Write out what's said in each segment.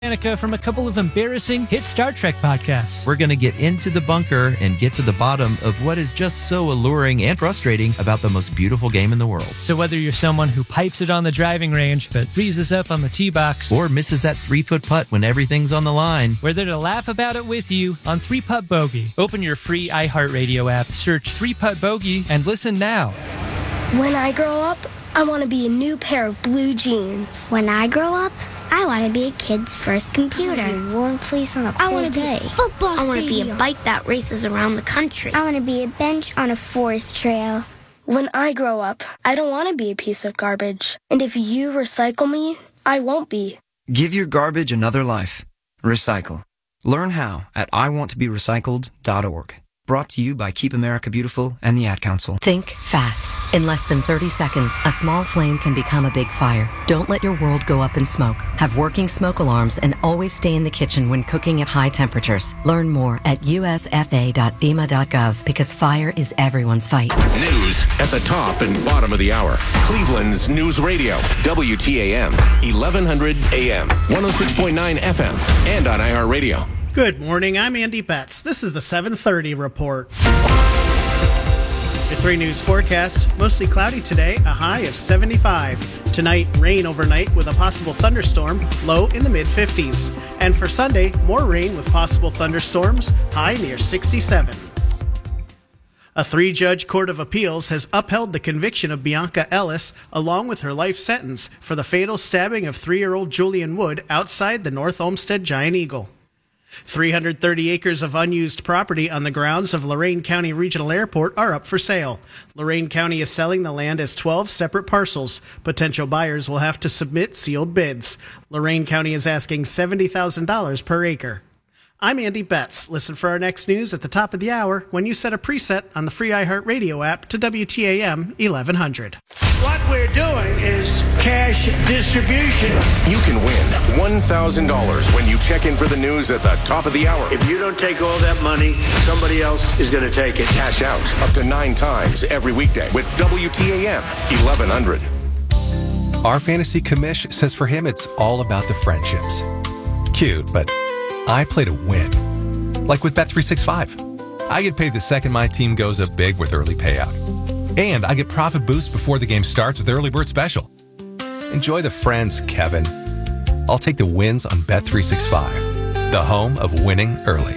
Danica from a couple of embarrassing hit Star Trek podcasts. We're going to get into the bunker and get to the bottom of what is just so alluring and frustrating about the most beautiful game in the world. So whether you're someone who pipes it on the driving range but freezes up on the tee box, or misses that 3-foot putt when everything's on the line, we're there to laugh about it with you on 3-Putt Bogey. Open your free iHeartRadio app, search 3-Putt Bogey, and listen now. When I grow up, I want to be a new pair of blue jeans. When I grow up, I want to be a kid's first computer. I want to be a warm fleece on a cold day. Football I want to be a bike that races around the country. I want to be a bench on a forest trail. When I grow up, I don't want to be a piece of garbage. And if you recycle me, I won't be. Give your garbage another life. Recycle. Learn how at iwanttoberecycled.org. Brought to you by Keep America Beautiful and the Ad Council. Think fast. In less than 30 seconds, a small flame can become a big fire. Don't let your world go up in smoke. Have working smoke alarms and always stay in the kitchen when cooking at high temperatures. Learn more at usfa.fema.gov because fire is everyone's fight. News at the top and bottom of the hour. Cleveland's News Radio, WTAM, 1100 AM, 106.9 FM, and on iHeartRadio. Good morning, I'm Andy Betts. This is the 7:30 report. Your 3 News forecast, mostly cloudy today, a high of 75. Tonight, rain overnight with a possible thunderstorm, low in the mid-50s. And for Sunday, more rain with possible thunderstorms, high near 67. A 3-judge court of appeals has upheld the conviction of Bianca Ellis along with her life sentence for the fatal stabbing of 3-year-old Julian Wood outside the North Olmsted Giant Eagle. 330 acres of unused property on the grounds of Lorain County Regional Airport are up for sale. Lorain County is selling the land as 12 separate parcels. Potential buyers will have to submit sealed bids. Lorain County is asking $70,000 per acre. I'm Andy Betts. Listen for our next news at the top of the hour when you set a preset on the free iHeartRadio app to WTAM 1100. What we're doing is cash distribution. You can win $1,000 when you check in for the news at the top of the hour. If you don't take all that money, somebody else is going to take it. Cash out up to 9 times every weekday with WTAM 1100. Our fantasy commish says for him it's all about the friendships. Cute, but I play to win. Like with Bet365. I get paid the second my team goes up big with early payout. And I get profit boost before the game starts with Early Bird Special. Enjoy the friends, Kevin. I'll take the wins on Bet365, the home of winning early.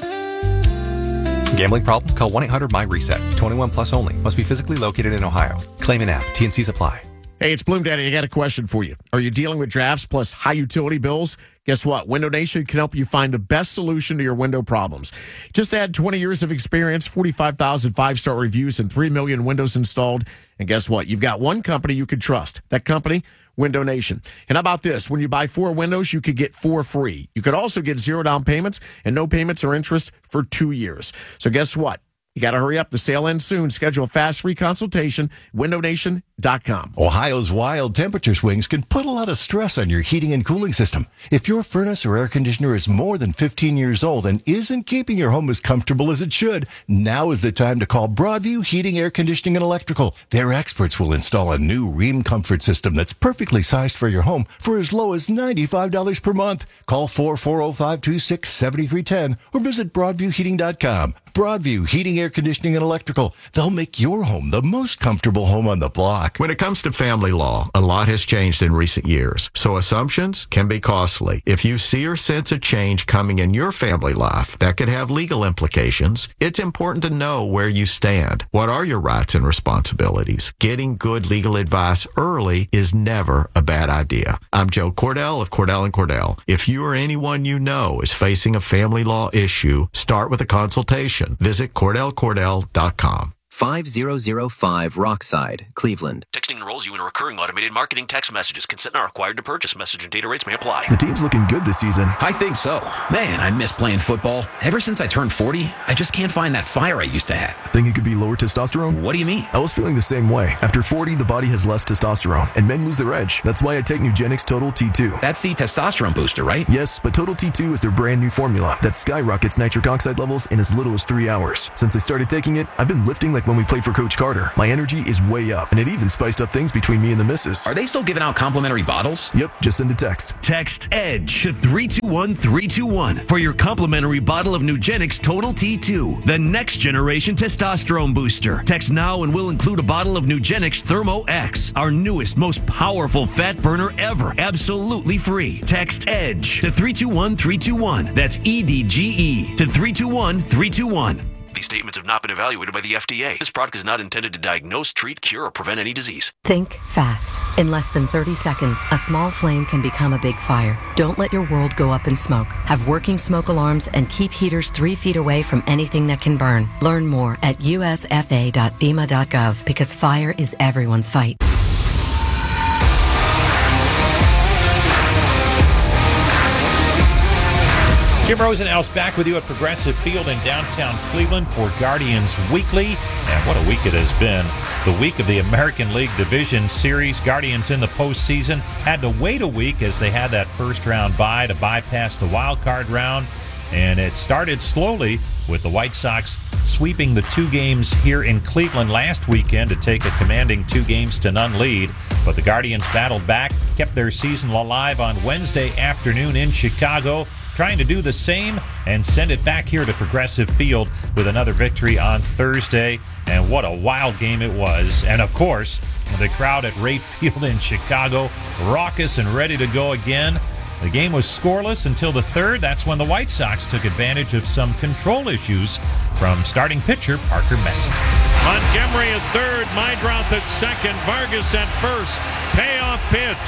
Gambling problem? Call 1-800-MY-RESET. 21 plus only. Must be physically located in Ohio. Claim an app. T&Cs apply. Hey, it's Bloom Daddy. I got a question for you. Are you dealing with drafts plus high utility bills? Guess what? Window Nation can help you find the best solution to your window problems. Just add 20 years of experience, 45,000 5-star reviews, and 3 million windows installed. And guess what? You've got one company you can trust. That company, Window Nation. And how about this? When you buy 4 windows, you could get 4 free. You could also get 0 down payments and no payments or interest for 2 years. So guess what? You got to hurry up. The sale ends soon. Schedule a fast free consultation. WindowNation.com. Ohio's wild temperature swings can put a lot of stress on your heating and cooling system. If your furnace or air conditioner is more than 15 years old and isn't keeping your home as comfortable as it should, now is the time to call Broadview Heating, Air Conditioning, and Electrical. Their experts will install a new Rheem comfort system that's perfectly sized for your home for as low as $95 per month. Call 440-526-7310 or visit BroadviewHeating.com. Broadview Heating, Air Conditioning, and Electrical. They'll make your home the most comfortable home on the block. When it comes to family law, a lot has changed in recent years, so assumptions can be costly. If you see or sense a change coming in your family life that could have legal implications, it's important to know where you stand. What are your rights and responsibilities? Getting good legal advice early is never a bad idea. I'm Joe Cordell of Cordell & Cordell. If you or anyone you know is facing a family law issue, start with a consultation. Visit CordellCordell.com. 5005 Rockside, Cleveland. Texting enrolls you in a recurring automated marketing text messages. Consent not required to purchase. Message and data rates may apply. The team's looking good this season. I think so. Man, I miss playing football. Ever since I turned 40, I just can't find that fire I used to have. Think it could be lower testosterone? What do you mean? I was feeling the same way. After 40, the body has less testosterone, and men lose their edge. That's why I take Nugenix Total T2. That's the testosterone booster, right? Yes, but Total T2 is their brand new formula that skyrockets nitric oxide levels in as little as 3 hours. Since I started taking it, I've been lifting like like when we played for Coach Carter. My energy is way up, and it even spiced up things between me and the missus. Are they still giving out complimentary bottles? Yep, just send a text. Text EDGE to 321-321 for your complimentary bottle of Nugenix Total T2, the next generation testosterone booster. Text now and we'll include a bottle of Nugenix Thermo X, our newest, most powerful fat burner ever, absolutely free. Text EDGE to 321-321. That's EDGE to 321-321. These statements have not been evaluated by the FDA. This product is not intended to diagnose, treat, cure, or prevent any disease. Think fast. In less than 30 seconds, a small flame can become a big fire. Don't let your world go up in smoke. Have working smoke alarms and keep heaters 3 feet away from anything that can burn. Learn more at usfa.fema.gov because fire is everyone's fight. Jim Rosenhaus back with you at Progressive Field in downtown Cleveland for Guardians Weekly. And what a week it has been. The week of the American League Division Series. Guardians in the postseason had to wait a week as they had that first round bye to bypass the wild card round. And it started slowly with the White Sox sweeping the 2 games here in Cleveland last weekend to take a commanding 2-0 lead. But the Guardians battled back, kept their season alive on Wednesday afternoon in Chicago, trying to do the same and send it back here to Progressive Field with another victory on Thursday. And what a wild game it was. And of course, the crowd at Rate Field in Chicago, raucous and ready to go again. The game was scoreless until the third. That's when the White Sox took advantage of some control issues from starting pitcher Parker Messick. Montgomery at third, Meidroth at second, Vargas at first. Payoff pitch.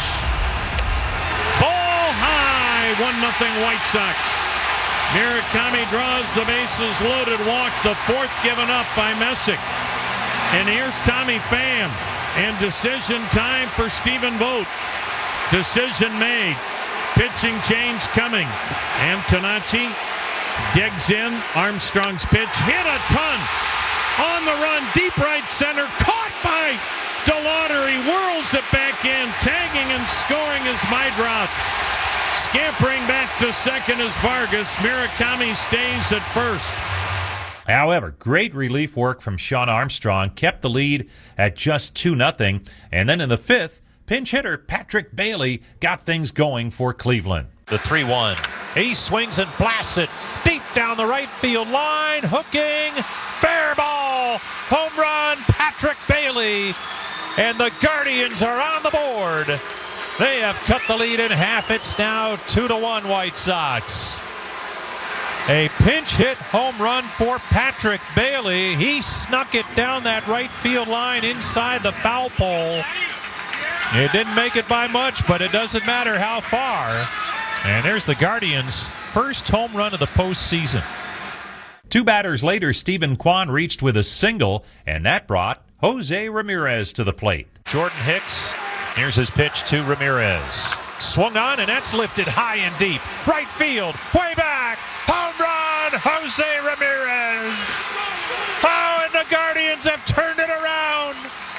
Ball high. 1-0 White Sox. Murakami draws the bases loaded walk, the fourth given up by Messick. And here's Tommy Pham. And decision time for Stephen Vogt. Decision made. Pitching change coming. Antonacci digs in. Armstrong's pitch hit a ton. On the run, deep right center. Caught by DeLauder. He whirls it back in. Tagging and scoring is Meidroth. Scampering back to second is Vargas. Murakami stays at first. However, great relief work from Sean Armstrong kept the lead at just 2-0. And then in the fifth, pinch hitter Patrick Bailey got things going for Cleveland. The 3-1. He swings and blasts it deep down the right field line. Hooking. Fair ball. Home run. Patrick Bailey. And the Guardians are on the board. They have cut the lead in half. It's now 2-1 White Sox. A pinch hit home run for Patrick Bailey. He snuck it down that right field line inside the foul pole. It didn't make it by much, but it doesn't matter how far. And there's the Guardians' first home run of the postseason. 2 batters later, Stephen Kwan reached with a single, and that brought Jose Ramirez to the plate. Jordan Hicks. Here's his pitch to Ramirez. Swung on, and that's lifted high and deep. Right field, way back. Home run, Jose Ramirez. Oh, and the Guardians have turned it around.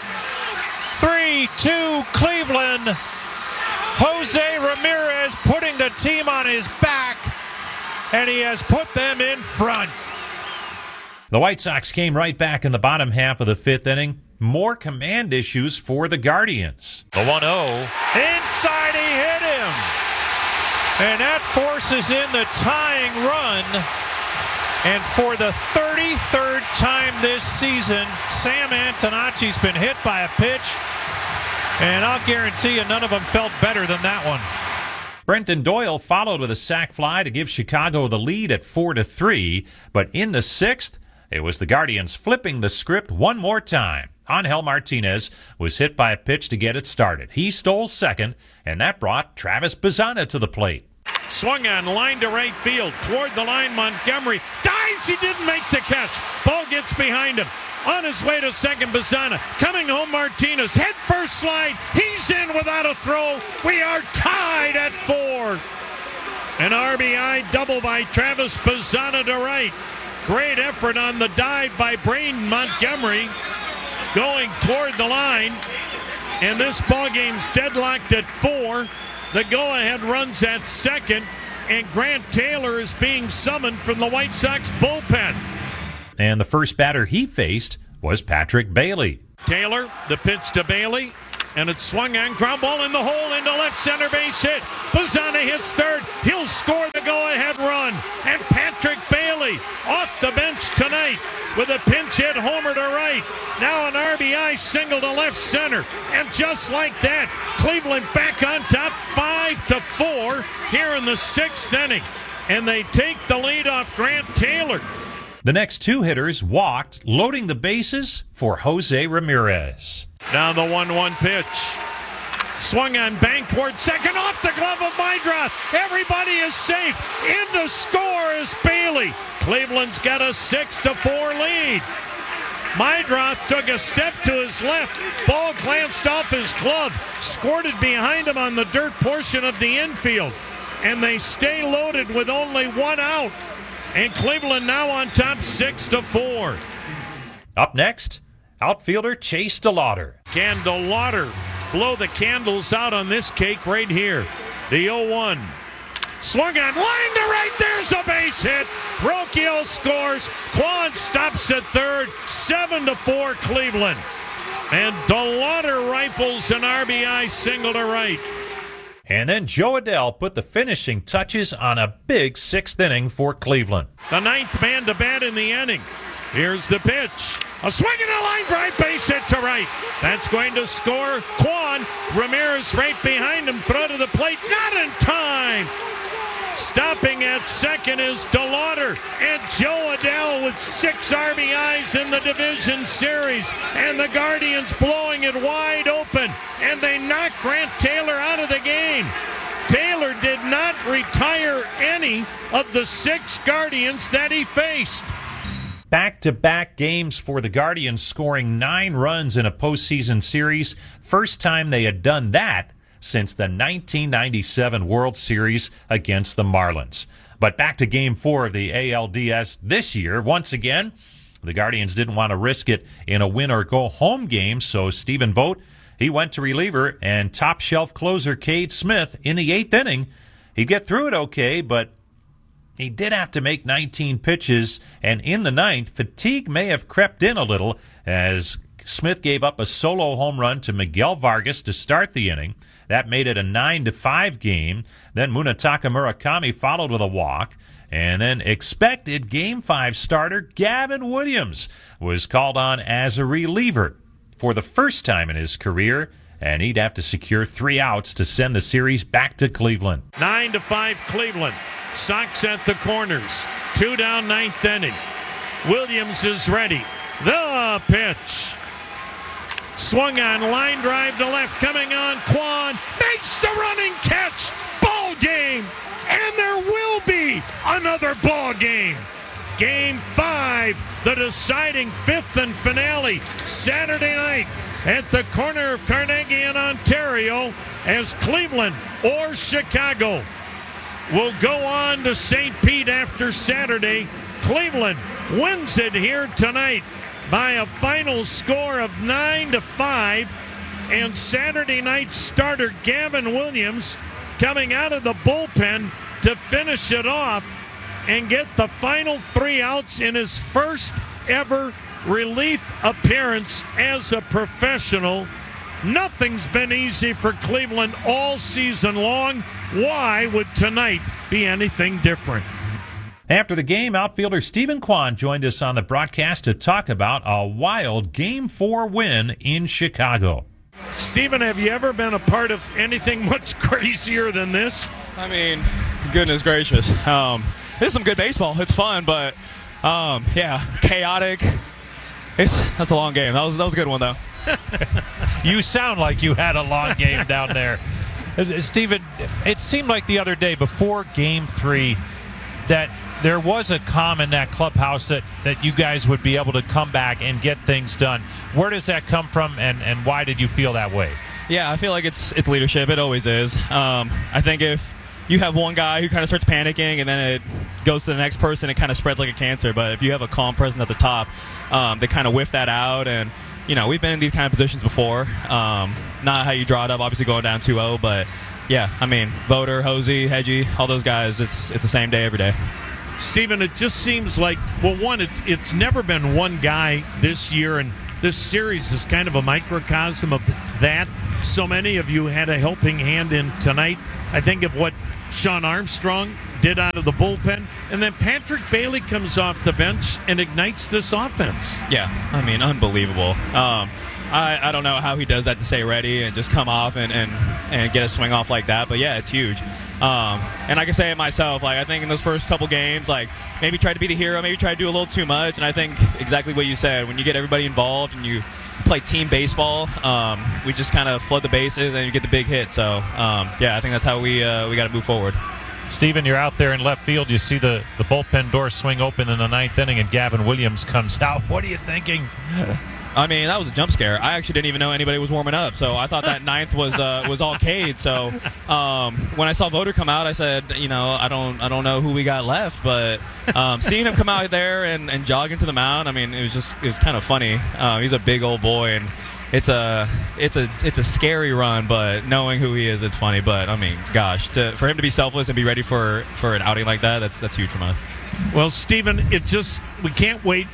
3-2 Cleveland. Jose Ramirez putting the team on his back, and he has put them in front. The White Sox came right back in the bottom half of the fifth inning. More command issues for the Guardians. The 1-0. Inside, he hit him. And that forces in the tying run. And for the 33rd time this season, Sam Antonacci's been hit by a pitch. And I'll guarantee you none of them felt better than that one. Brenton Doyle followed with a sac fly to give Chicago the lead at 4-3. But in the sixth, it was the Guardians flipping the script one more time. Angel Martinez was hit by a pitch to get it started. He stole second, and that brought Travis Bazzana to the plate. Swung on, line to right field. Toward the line, Montgomery dives. He didn't make the catch. Ball gets behind him. On his way to second, Bazzana. Coming home, Martinez. Head first slide. He's in without a throw. We are tied at 4. An RBI double by Travis Bazzana to right. Great effort on the dive by Braden Montgomery. Going toward the line, and this ballgame's deadlocked at 4. The go-ahead runs at second, and Grant Taylor is being summoned from the White Sox bullpen. And the first batter he faced was Patrick Bailey. Taylor, the pitch to Bailey, and it's swung on, ground ball in the hole into left center base hit. Bazzana hits third. He'll score the go-ahead run. And Patrick Bailey off the bench tonight with a pinch hit homer to right. Now an RBI single to left center. And just like that, Cleveland back on top 5-4 here in the 6th inning. And they take the lead off Grant Taylor. The next two hitters walked, loading the bases for Jose Ramirez. Now the 1-1 pitch. Swung on, bank toward second, off the glove of Meidroth. Everybody is safe. In to score is Bailey. Cleveland's got a 6-4 lead. Meidroth took a step to his left. Ball glanced off his glove. Squirted behind him on the dirt portion of the infield. And they stay loaded with only one out. And Cleveland now on top 6-4. Up next, outfielder Chase DeLauder. Can DeLauder blow the candles out on this cake right here? The 0-1. Swung on, line to right, there's a base hit. Rocchio scores. Quan stops at third. 7-4 Cleveland. And DeLauder rifles an RBI single to right. And then Joe Adell put the finishing touches on a big 6th inning for Cleveland. The 9th man to bat in the inning. Here's the pitch. A swing and a line drive, base hit to right. That's going to score Quan. Ramirez right behind him. Throw to the plate. Not in time. Stopping at second is DeLauder. And Joe Adell with 6 RBIs in the division series. And the Guardians blowing it wide open. And they knock Grant Taylor out of the game. Taylor did not retire any of the 6 Guardians that he faced. Back-to-back games for the Guardians, scoring 9 runs in a postseason series. First time they had done that since the 1997 World Series against the Marlins. But back to Game 4 of the ALDS this year. Once again, the Guardians didn't want to risk it in a win-or-go-home game, so Stephen Vogt, he went to reliever, and top-shelf closer Cade Smith in the 8th inning. He'd get through it okay, but he did have to make 19 pitches, and in the 9th, fatigue may have crept in a little as Smith gave up a solo home run to Miguel Vargas to start the inning. That made it a 9-5 game. Then Munetaka Murakami followed with a walk. And then expected Game 5 starter Gavin Williams was called on as a reliever for the first time in his career, and he'd have to secure 3 outs to send the series back to Cleveland. 9-5 Cleveland. Sox at the corners. 2 down, 9th inning. Williams is ready. The pitch. Swung on, line drive to left, coming on, Quan makes the running catch. Ball game. And there will be another ball game. Game 5, the deciding 5th and finale, Saturday night at the corner of Carnegie in Ontario, as Cleveland or Chicago will go on to St. Pete after Saturday. Cleveland wins it here tonight by a final score of 9-5, and Saturday night starter Gavin Williams coming out of the bullpen to finish it off and get the final 3 outs in his first ever relief appearance as a professional. Nothing's been easy for Cleveland all season long. Why would tonight be anything different? After the game, outfielder Stephen Kwan joined us on the broadcast to talk about a wild Game 4 win in Chicago. Stephen, have you ever been a part of anything much crazier than this? I mean, goodness gracious. This is some good baseball. It's fun, but yeah, chaotic. That's a long game. That was a good one, though. You sound like you had a long game down there. Stephen, it seemed like the other day before Game 3 that there was a calm in that clubhouse that you guys would be able to come back and get things done. Where does that come from, and why did you feel that way? Yeah, I feel like it's leadership. It always is. I think if you have one guy who kind of starts panicking and then it goes to the next person, it kind of spreads like a cancer. But if you have a calm presence at the top, they kind of whiff that out. And, you know, we've been in these kind of positions before. Not how you draw it up, obviously going down 2-0. But, yeah, I mean, Voter, Hosey, Hedgie, all those guys, it's the same day every day. Stephen, it just seems like, well, one, it's never been one guy this year, and this series is kind of a microcosm of that. So many of you had a helping hand in tonight. I think of what Sean Armstrong did out of the bullpen, and then Patrick Bailey comes off the bench and ignites this offense. Yeah, I mean, unbelievable. I don't know how he does that to stay ready and just come off and get a swing off like that, but yeah, it's huge. And I can say it myself, like, I think in those first couple games, like, maybe try to be the hero, maybe try to do a little too much, and I think exactly what you said, when you get everybody involved and you play team baseball, we just kind of flood the bases and you get the big hit. So, yeah, I think that's how we got to move forward. Steven, you're out there in left field. You see the bullpen door swing open in the ninth inning, and Gavin Williams comes out. What are you thinking? I mean, that was a jump scare. I actually didn't even know anybody was warming up, so I thought that ninth was all Cade. So when I saw Voter come out, I said, I don't know who we got left, but seeing him come out there and jog into the mound, I mean, it was kind of funny. He's a big old boy, and it's a scary run, but knowing who he is, it's funny. But I mean, gosh, for him to be selfless and be ready for an outing like that, that's huge from us. Well, Stephen, we can't wait.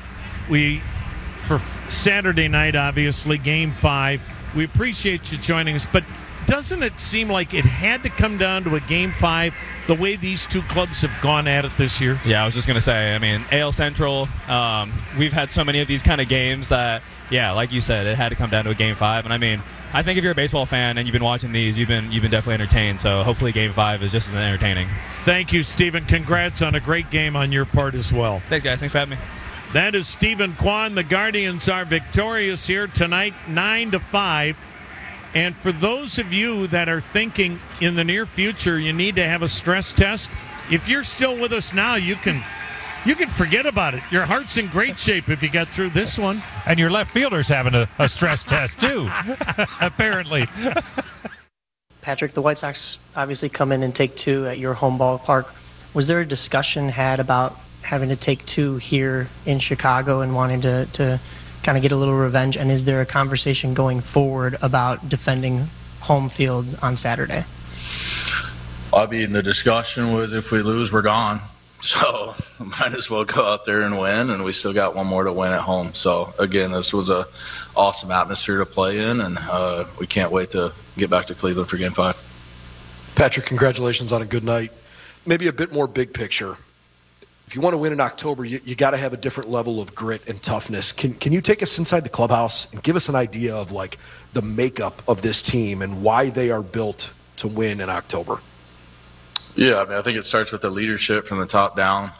For Saturday night, obviously, Game 5. We appreciate you joining us, but doesn't it seem like it had to come down to a Game 5 the way these two clubs have gone at it this year? Yeah, I was just going to say, I mean, AL Central, we've had so many of these kind of games that, yeah, like you said, it had to come down to a Game 5. And I mean, I think if you're a baseball fan and you've been watching these, you've been definitely entertained. So hopefully Game 5 is just as entertaining. Thank you, Stephen. Congrats on a great game on your part as well. Thanks, guys. Thanks for having me. That is Stephen Kwan. The Guardians are victorious here tonight, 9-5. And for those of you that are thinking in the near future you need to have a stress test, if you're still with us now, you can forget about it. Your heart's in great shape if you got through this one. And your left fielder's having a stress test, too, apparently. Patrick, the White Sox obviously come in and take two at your home ballpark. Was there a discussion had about having to take two here in Chicago and wanting to kind of get a little revenge? And is there a conversation going forward about defending home field on Saturday? I mean, the discussion was if we lose, we're gone. So might as well go out there and win, and we still got one more to win at home. So, again, this was a awesome atmosphere to play in, and we can't wait to get back to Cleveland for Game 5. Patrick, congratulations on a good night. Maybe a bit more big picture. If you want to win in October, you got to have a different level of grit and toughness. Can you take us inside the clubhouse and give us an idea of like the makeup of this team and why they are built to win in October? Yeah, I mean, I think it starts with the leadership from the top down.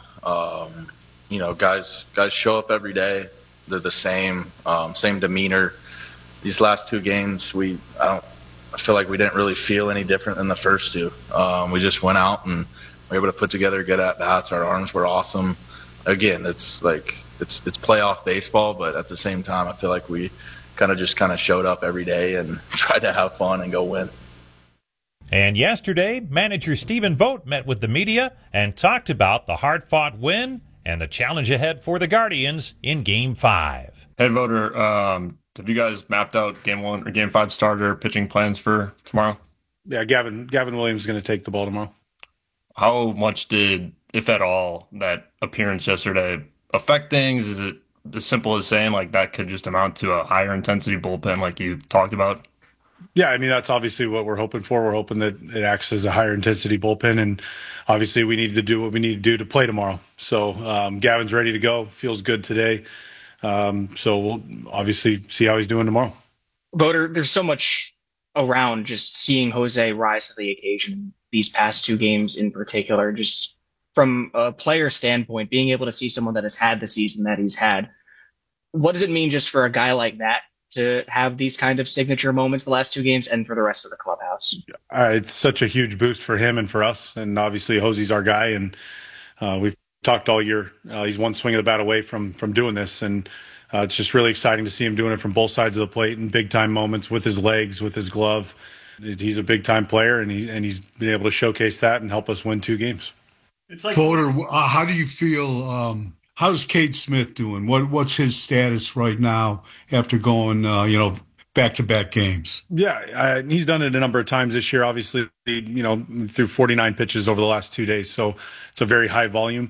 Guys show up every day. They're the same demeanor. These last two games, I feel like we didn't really feel any different than the first two. We just went out and we were able to put together good at-bats. Our arms were awesome. Again, it's playoff baseball, but at the same time, I feel like we kind of showed up every day and tried to have fun and go win. And yesterday, manager Stephen Vogt met with the media and talked about the hard-fought win and the challenge ahead for the Guardians in Game 5. Hey, Voter, have you guys mapped out Game 1 or Game 5 starter pitching plans for tomorrow? Yeah, Gavin Williams is going to take the ball tomorrow. How much did, if at all, that appearance yesterday affect things? Is it as simple as saying like that could just amount to a higher intensity bullpen like you talked about? Yeah, I mean, that's obviously what we're hoping for. We're hoping that it acts as a higher intensity bullpen, and obviously we need to do what we need to do to play tomorrow. So Gavin's ready to go, feels good today. So we'll obviously see how he's doing tomorrow. Voter, there's so much around just seeing Jose rise to the occasion these past two games in particular, just from a player standpoint, being able to see someone that has had the season that he's had. What does it mean just for a guy like that to have these kind of signature moments the last two games and for the rest of the clubhouse? It's such a huge boost for him and for us. And obviously Jose's our guy, and we've talked all year. He's one swing of the bat away from doing this. And it's just really exciting to see him doing it from both sides of the plate in big time moments with his legs, with his glove. He's a big time player, and he's been able to showcase that and help us win two games. It's like Voter, how do you feel? How's Cade Smith doing? What's his status right now after going, back-to-back games? Yeah, he's done it a number of times this year. Obviously, through 49 pitches over the last 2 days, so it's a very high volume.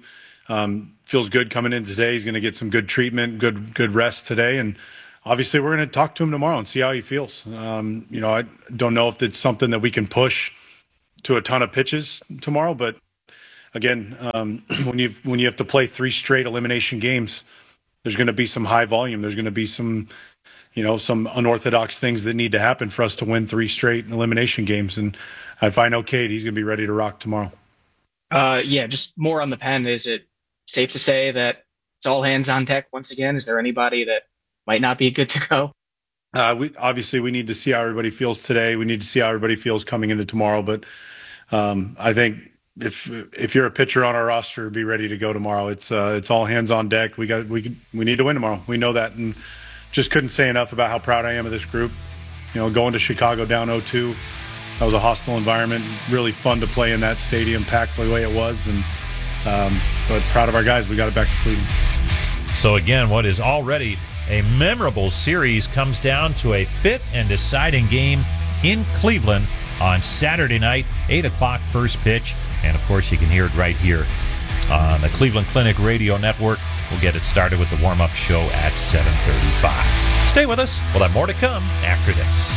feels good coming in today. He's going to get some good treatment, good rest today, and obviously we're going to talk to him tomorrow and see how he feels. I don't know if it's something that we can push to a ton of pitches tomorrow, but again, when you have to play 3 straight elimination games, there's going to be some high volume. There's going to be some unorthodox things that need to happen for us to win 3 straight elimination games. And if I know Cade, he's going to be ready to rock tomorrow. Just more on the pen. Is it safe to say that it's all hands on deck once again? Is there anybody that might not be good to go? We need to see how everybody feels today. We need to see how everybody feels coming into tomorrow. But I think if you're a pitcher on our roster, be ready to go tomorrow. It's all hands on deck. We need to win tomorrow. We know that, and just couldn't say enough about how proud I am of this group. Going to Chicago down 0-2, that was a hostile environment. Really fun to play in that stadium, packed the way it was, and but proud of our guys. We got it back to Cleveland. So again, what is already a memorable series comes down to a 5th and deciding game in Cleveland on Saturday night, 8 o'clock first pitch. And, of course, you can hear it right here on the Cleveland Clinic Radio Network. We'll get it started with the warm-up show at 7:35. Stay with us. We'll have more to come after this.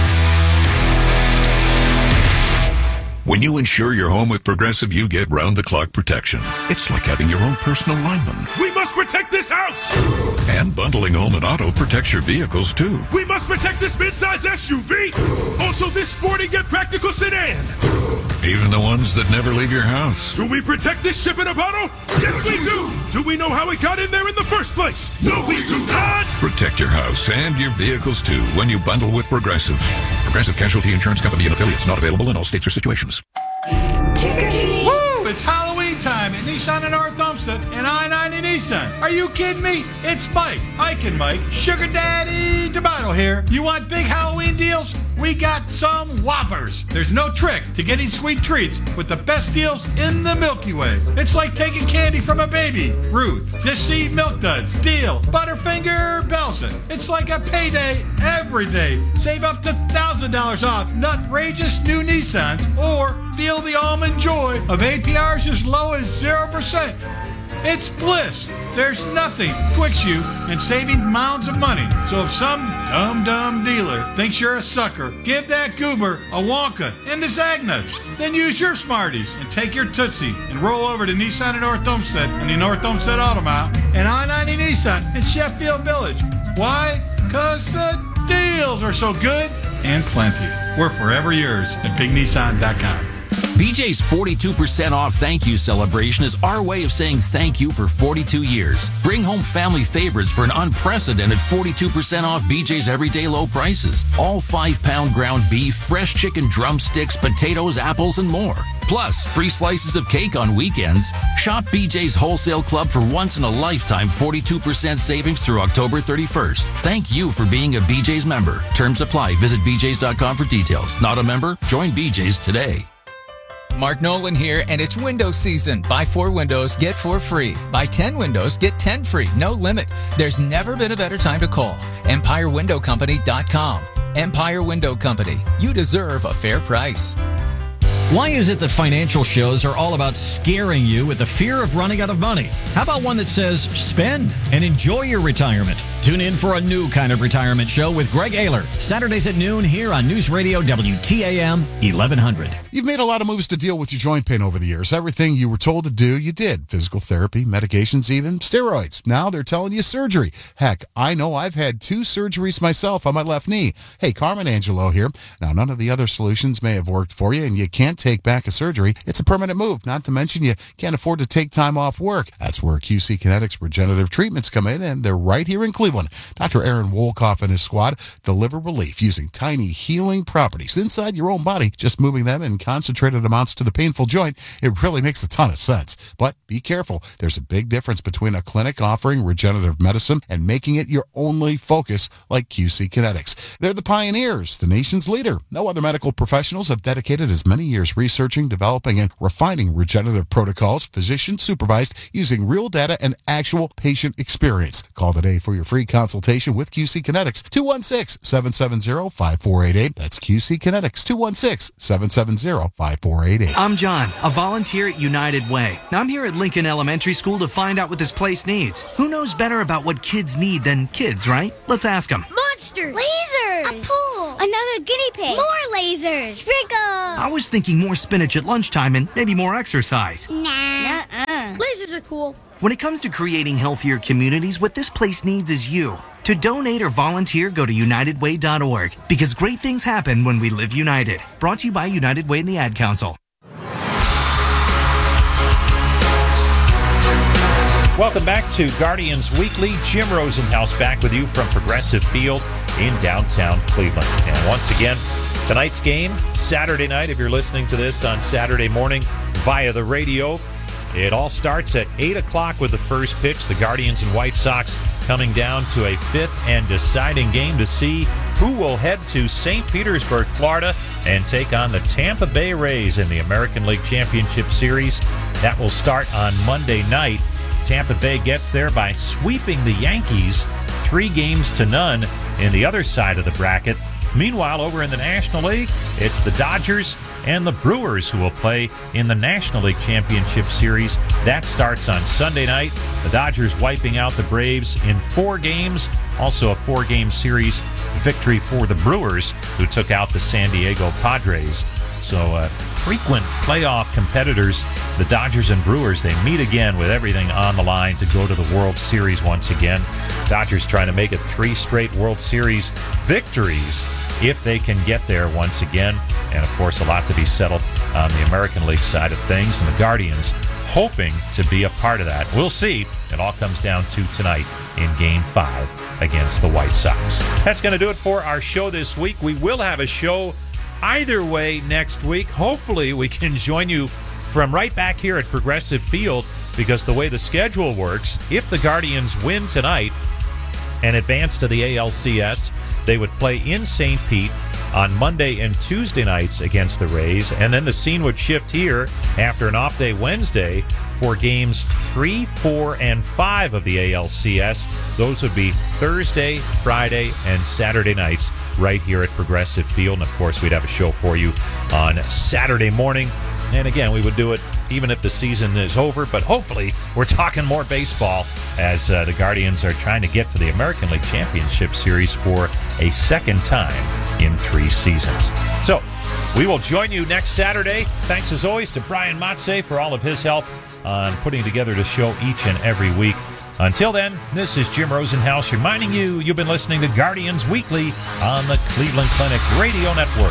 When you insure your home with Progressive, you get round-the-clock protection. It's like having your own personal lineman. We must protect this house! And bundling home and auto protects your vehicles, too. We must protect this midsize SUV! Also this sporty yet practical sedan! Even the ones that never leave your house. Do we protect this ship in a bottle? Yes, we do! Do we know how it got in there in the first place? No, we do not! Protect your house and your vehicles, too, when you bundle with Progressive. Progressive Casualty Insurance Company and affiliates, not available in all states or situations. Woo! It's Halloween time at Nissan in North Olmsted and I-90 Nissan. Are you kidding me? It's Mike, Ike and Mike, Sugar Daddy DeMotto here. You want big Halloween deals? We got some whoppers. There's no trick to getting sweet treats with the best deals in the Milky Way. It's like taking candy from a baby. Ruth, Just Eat Milk Duds, Deal, Butterfinger, Belson. It's like a payday every day. Save up to $1,000 off nutrageous new Nissans or feel the almond joy of APRs as low as 0%. It's bliss. There's nothing twixt you and saving mounds of money. So if some dumb dealer thinks you're a sucker, give that goober a Wonka and the Zagnuts. Then use your Smarties and take your Tootsie and roll over to Nissan in North Olmsted on the North Olmsted Auto Mile and I-90 Nissan in Sheffield Village. Why? Because the deals are so good and plenty. We're forever yours at BigNissan.com. BJ's 42% off thank you celebration is our way of saying thank you for 42 years. Bring home family favorites for an unprecedented 42% off BJ's everyday low prices. All 5-pound ground beef, fresh chicken drumsticks, potatoes, apples, and more. Plus, free slices of cake on weekends. Shop BJ's Wholesale Club for once-in-a-lifetime 42% savings through October 31st. Thank you for being a BJ's member. Terms apply. Visit BJ's.com for details. Not a member? Join BJ's today. Mark Nolan here, and it's window season. Buy 4 windows, get 4 free. Buy 10 windows, get 10 free. No limit. There's never been a better time to call. EmpireWindowCompany.com. Empire Window Company. You deserve a fair price. Why is it that financial shows are all about scaring you with the fear of running out of money? How about one that says spend and enjoy your retirement? Tune in for a new kind of retirement show with Greg Ayler, Saturdays at noon here on News Radio WTAM 1100. You've made a lot of moves to deal with your joint pain over the years. Everything you were told to do, you did. Physical therapy, medications, even steroids. Now they're telling you surgery. Heck, I know I've had 2 surgeries myself on my left knee. Hey, Carmen Angelo here. Now, none of the other solutions may have worked for you, and you can't take back a surgery. It's a permanent move, not to mention you can't afford to take time off work. That's where QC Kinetics Regenerative Treatments come in, and they're right here in Cleveland. Dr. Aaron Wolkoff and his squad deliver relief using tiny healing properties inside your own body. Just moving them in concentrated amounts to the painful joint, it really makes a ton of sense. But be careful. There's a big difference between a clinic offering regenerative medicine and making it your only focus like QC Kinetics. They're the pioneers, the nation's leader. No other medical professionals have dedicated as many years years researching, developing, and refining regenerative protocols, physician-supervised, using real data and actual patient experience. Call today for your free consultation with QC Kinetics, 216-770-5488. That's QC Kinetics, 216-770-5488. I'm John, a volunteer at United Way. I'm here at Lincoln Elementary School to find out what this place needs. Who knows better about what kids need than kids, right? Let's ask them. Monsters! Lasers! A pool! Another guinea pig! More lasers! Sprinkles! I was thinking more spinach at lunchtime and maybe more exercise. Nah. Lasers are cool. When it comes to creating healthier communities, what this place needs is you. To donate or volunteer, go to UnitedWay.org, because great things happen when we live united. Brought to you by United Way and the Ad Council. Welcome back to Guardians Weekly. Jim Rosenhaus back with you from Progressive Field in downtown Cleveland. And once again, tonight's game, Saturday night, if you're listening to this on Saturday morning via the radio, it all starts at 8 o'clock with the first pitch. The Guardians and White Sox coming down to a fifth and deciding game to see who will head to St. Petersburg, Florida, and take on the Tampa Bay Rays in the American League Championship Series. That will start on Monday night. Tampa Bay gets there by sweeping the Yankees 3-0 in the other side of the bracket. Meanwhile, over in the National League, it's the Dodgers and the Brewers who will play in the National League Championship Series. That starts on Sunday night. The Dodgers wiping out the Braves in 4 games. Also a 4-game series victory for the Brewers, who took out the San Diego Padres. So frequent playoff competitors, the Dodgers and Brewers, they meet again with everything on the line to go to the World Series once again. Dodgers trying to make it 3 straight World Series victories if they can get there once again. And, of course, a lot to be settled on the American League side of things. And the Guardians hoping to be a part of that. We'll see. It all comes down to tonight in Game 5 against the White Sox. That's going to do it for our show this week. We will have a show either way next week. Hopefully we can join you from right back here at Progressive Field, because the way the schedule works, if the Guardians win tonight and advance to the ALCS, they would play in St. Pete on Monday and Tuesday nights against the Rays, and then the scene would shift here after an off day Wednesday for games 3, 4, and 5 of the ALCS. Those would be Thursday, Friday, and Saturday nights right here at Progressive Field. And, of course, we'd have a show for you on Saturday morning. And, again, we would do it even if the season is over. But hopefully we're talking more baseball as the Guardians are trying to get to the American League Championship Series for a second time in 3 seasons. So we will join you next Saturday. Thanks, as always, to Brian Matze for all of his help on putting together the show each and every week. Until then, this is Jim Rosenhaus reminding you you've been listening to Guardians Weekly on the Cleveland Clinic Radio Network.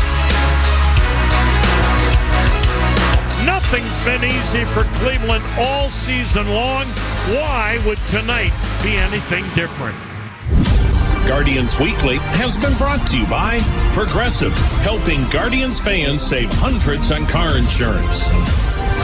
Nothing's been easy for Cleveland all season long. Why would tonight be anything different? Guardians Weekly has been brought to you by Progressive, helping Guardians fans save hundreds on car insurance.